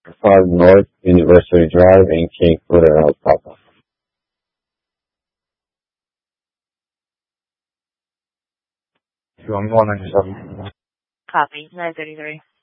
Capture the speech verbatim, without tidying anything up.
five North University Drive in King Footer, Papa. 주황 원하는 점. Copy. nine thirty-three.